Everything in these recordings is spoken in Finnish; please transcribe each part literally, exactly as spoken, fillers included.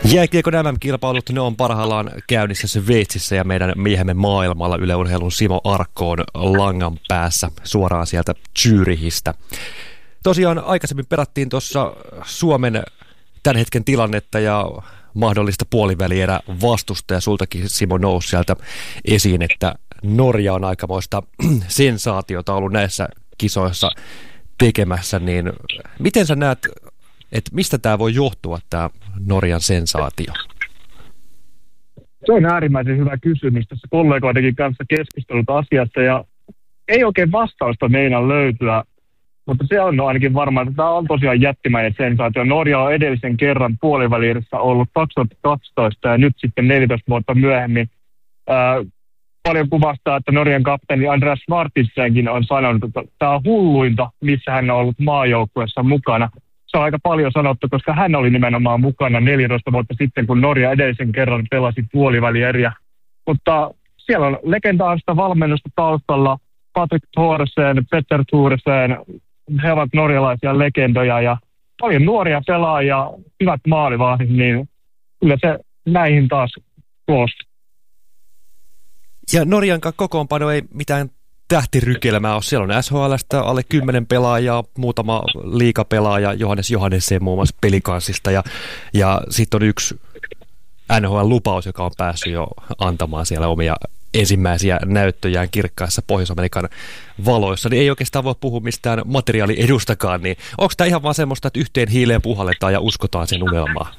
Jääkiekon M M-kilpailut, ne on parhaillaan käynnissä Sveitsissä ja meidän miehemme maailmalla Yle Urheilun Simo Arkko on langan päässä suoraan sieltä Zürihistä. Tosiaan aikaisemmin perattiin tuossa Suomen tämän hetken tilannetta ja mahdollista puolivälierä vastusta ja sultakin Simo nousi sieltä esiin, että Norja on aikamoista sensaatiota ollut näissä kisoissa tekemässä, niin miten sä näet, että mistä tämä voi johtua, tämä Norjan sensaatio? Se on äärimmäisen hyvä kysymys. Tässä kollegoidenkin kanssa keskustelut asiasta ja ei oikein vastausta meinaa löytyä, mutta se on ainakin varmaan, että tämä on tosiaan jättimäinen sensaatio. Norja on edellisen kerran puolivälierissä ollut kaksituhattakaksitoista ja nyt sitten neljätoista vuotta myöhemmin. Ää, paljon kuvastaa, että Norjan kapteeni Andreas Martinsenkin on sanonut, että tämä on hulluinta, missä hän on ollut maajoukkueessa mukana. Se on aika paljon sanottu, koska hän oli nimenomaan mukana neljätoista vuotta sitten, kun Norja edellisen kerran pelasi puolivälieriä. Mutta siellä on legendaarista valmennusta taustalla. Patrick Thorsen, Petter Thorsen, he ovat norjalaisia legendoja ja paljon nuoria pelaajia, hyvät maalivahdit, niin kyllä se näihin taas koostuu. Ja Norjan kokoonpano ei mitään tähtirykelmää ole. Siellä on S H L:stä alle kymmenen pelaajaa, muutama liigapelaaja, Johannes Johannesen muun muassa Pelikansista ja, ja sitten on yksi N H L-lupaus, joka on päässyt jo antamaan siellä omia ensimmäisiä näyttöjään kirkkaissa Pohjois-Amerikan valoissa, niin ei oikeastaan voi puhua mistään materiaaliedustakaan, niin onko tämä ihan vaan semmoista, että yhteen hiileen puhalletaan ja uskotaan sen unelmaan?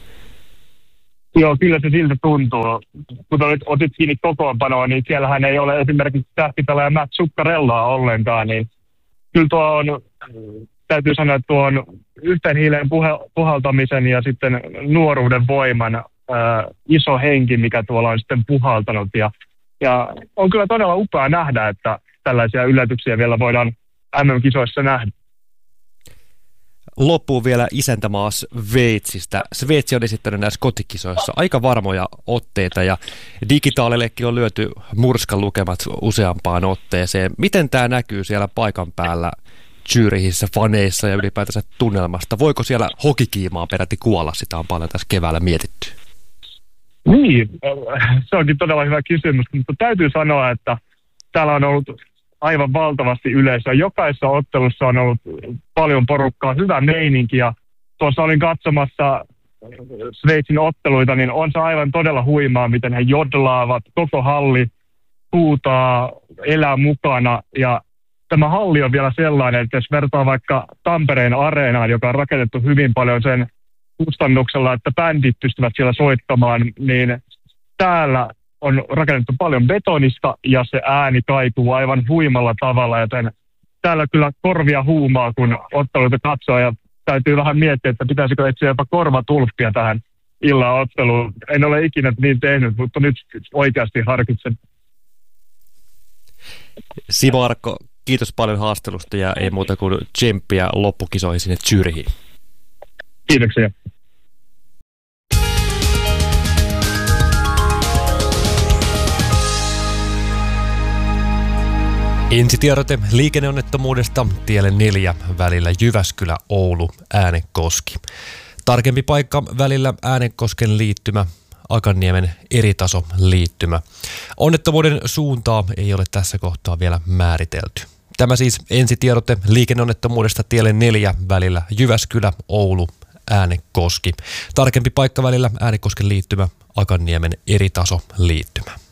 Joo, kyllä se siltä tuntuu. Kun olit, otit kiinni kokoonpanoa, niin siellähän ei ole esimerkiksi tähtipelaaja Matt Zuccarellaa ollenkaan, niin kyllä tuo on, täytyy sanoa, että tuo on yhteen hiileen puhe- puhaltamisen ja sitten nuoruuden voiman ää, iso henki, mikä tuolla on sitten puhaltanut ja Ja on kyllä todella upea nähdä, että tällaisia yllätyksiä vielä voidaan M M-kisoissa nähdä. Loppuun vielä isäntämaa Sveitsistä. Sveitsi on esittänyt näissä kotikisoissa aika varmoja otteita ja digitaalillekin on lyöty murskan lukemat useampaan otteeseen. Miten tämä näkyy siellä paikan päällä Zürichissä, faneissa ja ylipäätänsä tunnelmasta? Voiko siellä hokikiimaa peräti kuolla? Sitä on paljon tässä keväällä mietitty. Niin, se onkin todella hyvä kysymys, mutta täytyy sanoa, että täällä on ollut aivan valtavasti yleisöä. Jokaisessa ottelussa on ollut paljon porukkaa, hyvä meininki ja tuossa olin katsomassa Sveitsin otteluita, niin on se aivan todella huimaa, miten he jodlaavat, koko halli huutaa, elää mukana ja tämä halli on vielä sellainen, että jos vertaa vaikka Tampereen areenaan, joka on rakennettu hyvin paljon sen kustannuksella, että bändit pystyvät siellä soittamaan, niin täällä on rakennettu paljon betonista ja se ääni kaikuu aivan huimalla tavalla, joten täällä kyllä korvia huumaa, kun otteluita katsoo ja täytyy vähän miettiä, että pitäisikö etsiä jopa korvatulppia tähän illan otteluun. En ole ikinä niin tehnyt, mutta nyt oikeasti harkitsen. Simo Arkko, kiitos paljon haastelusta ja ei muuta kuin tsemppiä loppukisoihin sinne Zürichiin. Kiitoksia. Ensitiedote liikenneonnettomuudesta tielle neljä välillä Jyväskylä-Oulu Äänekoski. Tarkempi paikka välillä Äänekosken liittymä, Akanniemen eritaso liittymä. Onnettomuuden suuntaa ei ole tässä kohtaa vielä määritelty. Tämä siis ensitiedote liikenneonnettomuudesta tielle neljä välillä Jyväskylä-Oulu Äänekoski. Tarkempi paikka välillä Äänekosken liittymä, Akanniemen eritaso liittymä.